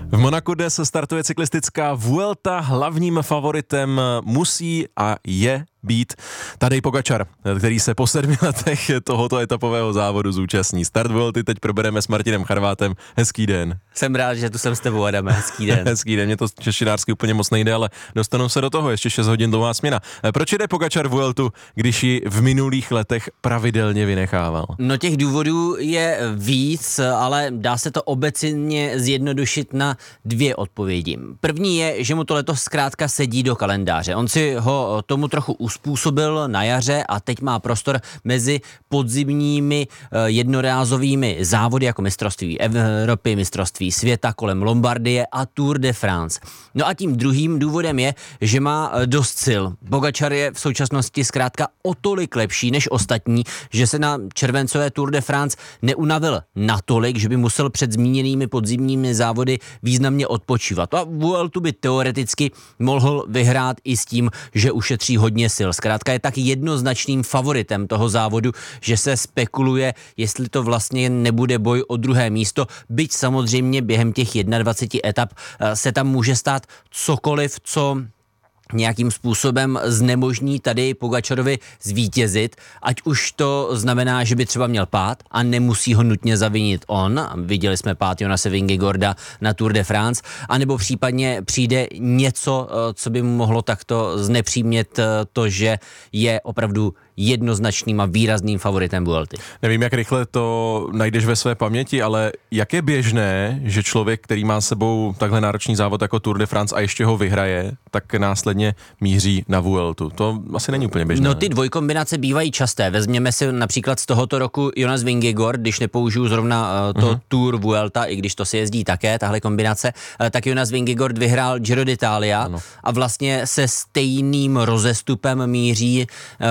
V Monaku dnes startuje cyklistická Vuelta. Hlavním favoritem musí a je být Tadej Pogačar, který se po 7 letech tohoto etapového závodu zúčastní. Start Vuelty teď probereme s Martinem Charvátem. Hezký den. Jsem rád, že tu jsem s tebou, Adame. Hezký den. Hezký den, mě to češtinářsky úplně moc nejde, ale dostanu se do toho, ještě 6 hodin dlouhá směna. Proč jde Pogačar Vueltu, když ji v minulých letech pravidelně vynechával? No těch důvodů je víc, ale dá se to obecně zjednodušit na 2 odpovědi. První je, že mu to letos zkrátka sedí do kalendáře. On si ho tomu trochu uspůsobil na jaře a teď má prostor mezi podzimními jednorázovými závody jako mistrovství Evropy, mistrovství světa kolem Lombardie a Tour de France. No a tím druhým důvodem je, že má dost sil. Pogačar je v současnosti zkrátka o tolik lepší než ostatní, že se na červencové Tour de France neunavil natolik, že by musel před zmíněnými podzimními závody významně odpočívat. A Vueltu by teoreticky mohl vyhrát i s tím, že ušetří hodně sil. Zkrátka je tak jednoznačným favoritem toho závodu, že se spekuluje, jestli to vlastně nebude boj o druhé místo, byť samozřejmě během těch 21 etap se tam může stát cokoliv, co nějakým způsobem znemožní tady Pogačarovi zvítězit, ať už to znamená, že by třeba měl pád a nemusí ho nutně zavinit on, viděli jsme pád Jonase Vingegaarda na Tour de France, anebo případně přijde něco, co by mu mohlo takto znepřímět to, že je opravdu jednoznačným a výrazným favoritem Vuelty. Nevím, jak rychle to najdeš ve své paměti, ale jak je běžné, že člověk, který má s sebou takhle náročný závod jako Tour de France a ještě ho vyhraje, tak následně míří na Vueltu. To asi není úplně běžné. No ty dvojkombinace bývají časté. Vezměme si například z tohoto roku Jonas Vingegaard, když nepoužiju zrovna to Tour Vuelta, i když to se jezdí také, tahle kombinace, tak Jonas Vingegaard vyhrál Giro d'Italia a vlastně se stejným rozestupem míří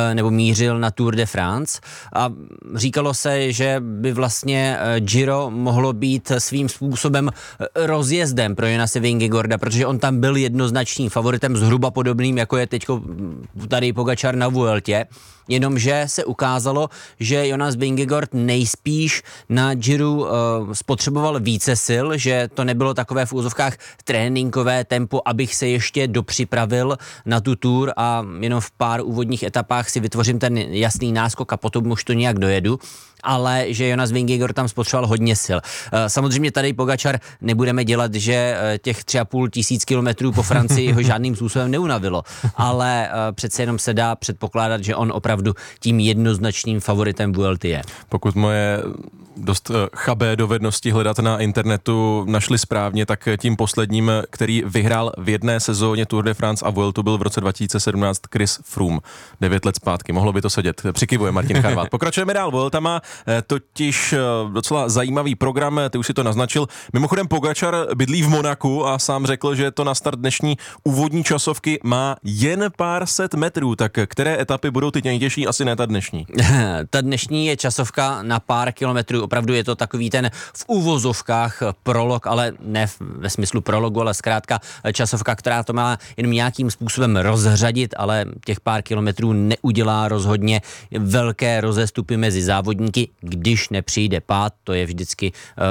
na Tour de France a říkalo se, že by vlastně Giro mohlo být svým způsobem rozjezdem pro Jonase Vingegaarda, protože on tam byl jednoznačným favoritem, zhruba podobným, jako je teďko tady Pogačar na Vueltě, jenomže se ukázalo, že Jonas Vingegaard nejspíš na Giru spotřeboval více sil, že to nebylo takové v úzovkách tréninkové tempo, abych se ještě dopřipravil na tu Tour a jenom v pár úvodních etapách si vytvořím ten jasný náskok a potom už to nějak dojedu, ale že Jonas Vingegaard tam spotřeboval hodně sil. Samozřejmě tady Pogačar nebudeme dělat, že těch 3,5 tisíc kilometrů po Francii ho žádným způsobem neunavilo, ale přece jenom se dá předpokládat, že on opravdu tím jednoznačným favoritem Vuelty je. Pokud moje dost chabé dovednosti hledat na internetu našli správně, tak tím posledním, který vyhrál v jedné sezóně Tour de France a Vueltu, byl v roce 2017 Chris Froome. 9 let zpátky, mohlo by to sedět. Přikivuje Martin Charvát. Pokračujeme dál. Vuelta má totiž docela zajímavý program, ty už si to naznačil. Mimochodem Pogačar bydlí v Monaku a sám řekl, že to na start dnešní úvodní časovky má jen pár set metrů, tak které etapy budou ty nejtěžší, asi ne ta dnešní? Ta dnešní je časovka na pár kilometrů, opravdu je to takový ten v úvozovkách prolog, ale ne ve smyslu prologu, ale zkrátka časovka, která to má jenom nějakým způsobem rozřadit, ale těch pár kilometrů neudělá rozhodně velké rozestupy mezi závodníky, když nepřijde pád, to je vždycky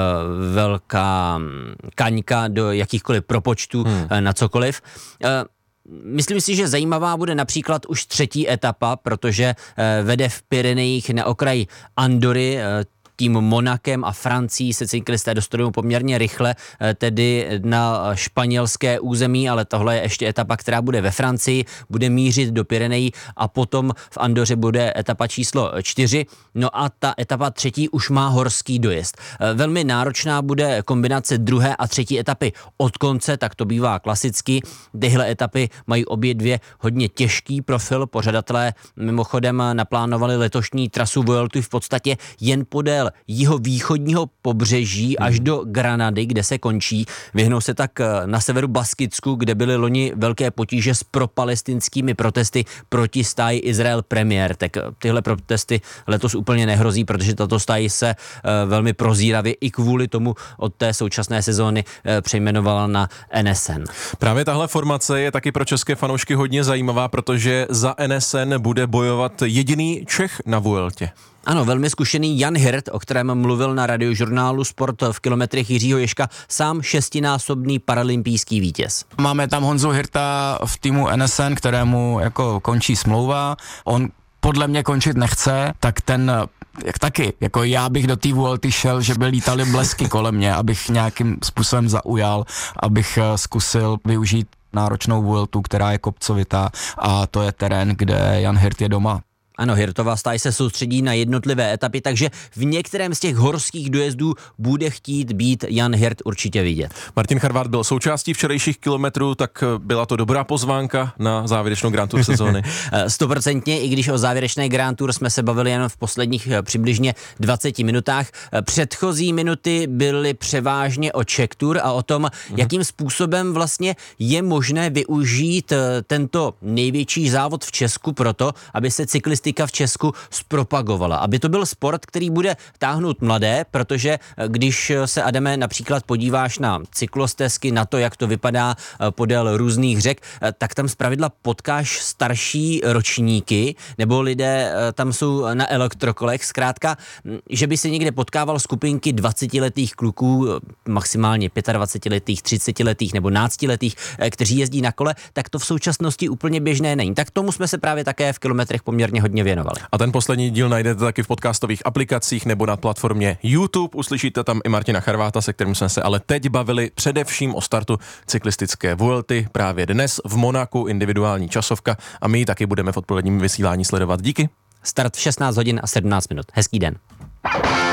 velká kaňka do jakýchkoliv propočtů na cokoliv. Myslím si, že zajímavá bude například už 3. etapa, protože vede v Pyrenejích na okraji Andory. Tím Monakem a Francií se cyklisté dostanou poměrně rychle, tedy na španělské území, ale tohle je ještě etapa, která bude ve Francii, bude mířit do Pyrenejí a potom v Andoře bude etapa číslo 4. No a ta etapa 3. už má horský dojezd. Velmi náročná bude kombinace 2. a 3. etapy od konce, tak to bývá klasicky. Tyhle etapy mají obě dvě hodně těžký profil. Pořadatelé mimochodem naplánovali letošní trasu Vuelty v podstatě jen podél jihovýchodního pobřeží až do Granady, kde se končí. Vyhnou se tak na severu Baskicku, kde byly loni velké potíže s propalestinskými protesty proti stáji Izrael Premier. Tak tyhle protesty letos úplně nehrozí, protože tato stáj se velmi prozíravě i kvůli tomu od té současné sezóny přejmenovala na NSN. Právě tahle formace je taky pro české fanoušky hodně zajímavá, protože za NSN bude bojovat jediný Čech na Vueltě. Ano, velmi zkušený Jan Hirt, o kterém mluvil na radiožurnálu Sport v kilometrech Jiřího Ježka, sám 6násobný paralympijský vítěz. Máme tam Honzu Hirta v týmu NSN, kterému jako končí smlouva. On podle mě končit nechce, tak ten jak taky, jako já bych do té Vuelty šel, že by lítaly blesky kolem mě, abych nějakým způsobem zaujal, abych zkusil využít náročnou Vueltu, která je kopcovitá, a to je terén, kde Jan Hirt je doma. Ano, Hirtova stáj se soustředí na jednotlivé etapy, takže v některém z těch horských dojezdů bude chtít být Jan Hirt určitě vidět. Martin Charvát byl součástí včerejších kilometrů, tak byla to dobrá pozvánka na závěrečnou Grand Tour sezóny. 100%, i když o závěrečné Grand Tour jsme se bavili jen v posledních přibližně 20 minutách. Předchozí minuty byly převážně o Czech Tour a o tom, jakým způsobem vlastně je možné využít tento největší závod v Česku proto, aby se cyklistika v Česku zpropagovala. Aby to byl sport, který bude táhnout mladé, protože když se, Adame, například podíváš na cyklostezky, na to, jak to vypadá podél různých řek, tak tam zpravidla potkáš starší ročníky, nebo lidé tam jsou na elektrokolech. Zkrátka, že by se někde potkával skupinky 20letých kluků, maximálně 25letých, 30letých nebo 12letých, kteří jezdí na kole, tak to v současnosti úplně běžné není. Tak tomu jsme se právě také v kilometrech poměrně hodně věnovali. A ten poslední díl najdete taky v podcastových aplikacích nebo na platformě YouTube. Uslyšíte tam i Martina Charváta, se kterým jsme se ale teď bavili především o startu cyklistické Vuelty. Právě dnes v Monaku individuální časovka a my ji taky budeme v odpoledním vysílání sledovat. Díky. Start v 16 hodin a 17 minut. Hezký den.